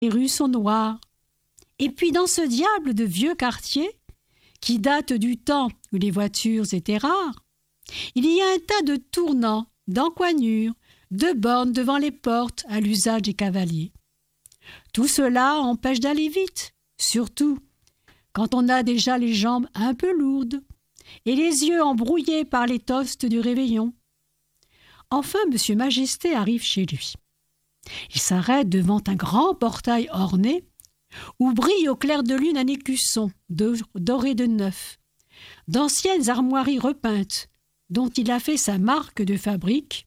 Les rues sont noires. Et puis dans ce diable de vieux quartier, qui date du temps où les voitures étaient rares, il y a un tas de tournants, d'encoignures, de bornes devant les portes à l'usage des cavaliers. Tout cela empêche d'aller vite, surtout quand on a déjà les jambes un peu lourdes et les yeux embrouillés par les toasts du réveillon. Enfin, Monsieur Majesté arrive chez lui. Il s'arrête devant un grand portail orné où brille au clair de lune un écusson doré de neuf, d'anciennes armoiries repeintes dont il a fait sa marque de fabrique.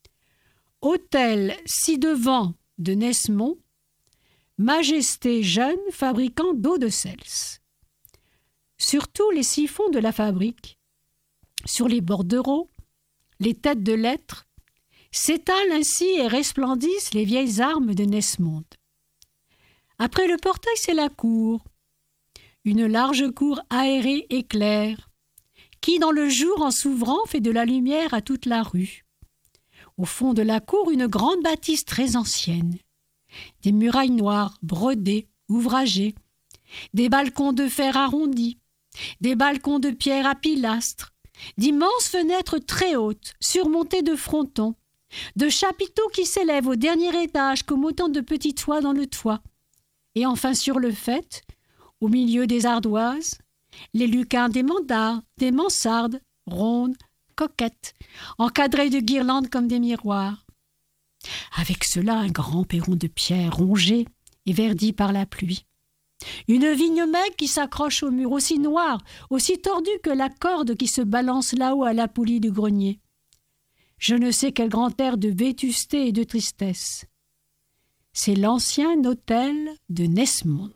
Hôtel ci-devant de Nesmond, Majesté jeune fabricant d'eau de Cels. Sur tous les siphons de la fabrique, sur les bordereaux, les têtes de lettres, s'étalent ainsi et resplendissent les vieilles armes de Nesmond. Après le portail, c'est la cour, une large cour aérée et claire, qui, dans le jour en s'ouvrant, fait de la lumière à toute la rue. Au fond de la cour, une grande bâtisse très ancienne, des murailles noires, brodées, ouvragées, des balcons de fer arrondis, des balcons de pierre à pilastres, d'immenses fenêtres très hautes, surmontées de frontons, de chapiteaux qui s'élèvent au dernier étage comme autant de petits toits dans le toit. Et enfin sur le faîte, au milieu des ardoises, les lucarnes des mansardes, rondes, coquettes, encadrées de guirlandes comme des miroirs. Avec cela, un grand perron de pierre rongé et verdi par la pluie. Une vigne maigre qui s'accroche au mur, aussi noire, aussi tordue que la corde qui se balance là-haut à la poulie du grenier. Je ne sais quel grand air de vétusté et de tristesse. C'est l'ancien hôtel de Nesmond.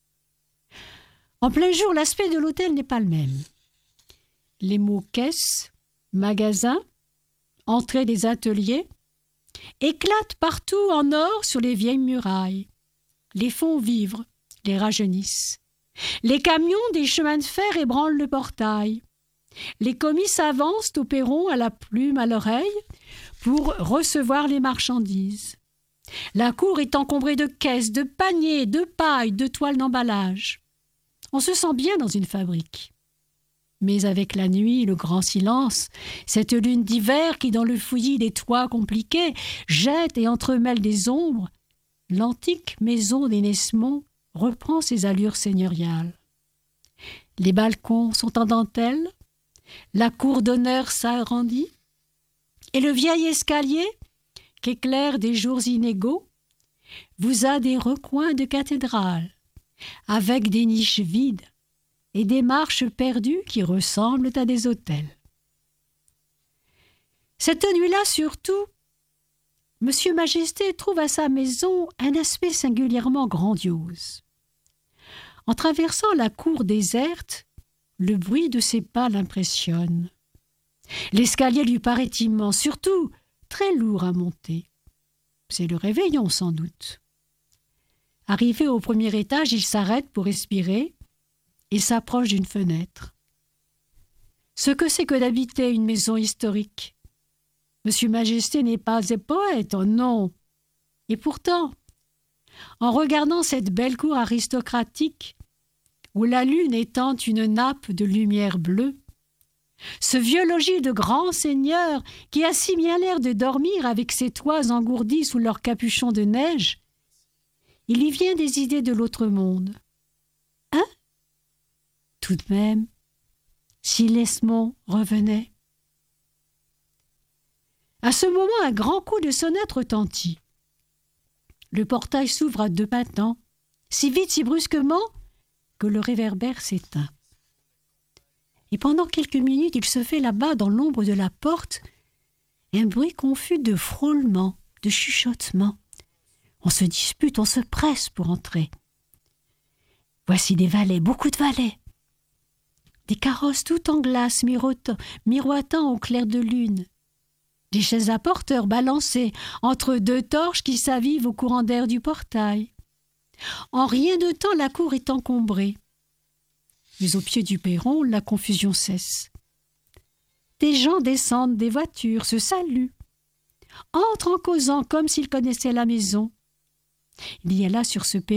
En plein jour, l'aspect de l'hôtel n'est pas le même. Les mots caisse, magasin, entrée des ateliers éclatent partout en or sur les vieilles murailles. Les font vivre, les rajeunissent. Les camions des chemins de fer ébranlent le portail. Les commis s'avancent au perron à la plume à l'oreille pour recevoir les marchandises. La cour est encombrée de caisses, de paniers, de pailles, de toiles d'emballage. On se sent bien dans une fabrique. Mais avec la nuit, le grand silence, cette lune d'hiver qui, dans le fouillis des toits compliqués, jette et entremêle des ombres, l'antique maison des Nesmond reprend ses allures seigneuriales. Les balcons sont en dentelle, la cour d'honneur s'agrandit, et le vieil escalier, qu'éclairent des jours inégaux, vous a des recoins de cathédrale, avec des niches vides et des marches perdues qui ressemblent à des autels. Cette nuit-là surtout, Monsieur Majesté trouve à sa maison un aspect singulièrement grandiose. En traversant la cour déserte, le bruit de ses pas l'impressionne. L'escalier lui paraît immense, surtout très lourd à monter. C'est le réveillon sans doute. Arrivé au premier étage, il s'arrête pour respirer et s'approche d'une fenêtre. Ce que c'est que d'habiter une maison historique. Monsieur Majesté n'est pas un poète, oh non. Et pourtant, en regardant cette belle cour aristocratique, où la lune étend une nappe de lumière bleue, ce vieux logis de grand seigneur qui a si bien l'air de dormir avec ses toits engourdis sous leurs capuchons de neige, il lui vient des idées de l'autre monde. Hein? Tout de même, si Nesmond revenait. À ce moment, un grand coup de sonnette retentit. Le portail s'ouvre à deux battants, si vite, si brusquement, que le réverbère s'éteint. Et pendant quelques minutes, il se fait là-bas, dans l'ombre de la porte, un bruit confus de frôlements, de chuchotements. On se dispute, on se presse pour entrer. Voici des valets, beaucoup de valets. Des carrosses tout en glace, miroitant au clair de lune. Des chaises à porteurs balancées entre deux torches qui s'avivent au courant d'air du portail. En rien de temps, la cour est encombrée. Mais au pied du perron, la confusion cesse. Des gens descendent des voitures, se saluent, entrent en causant comme s'ils connaissaient la maison. Il y a là sur ce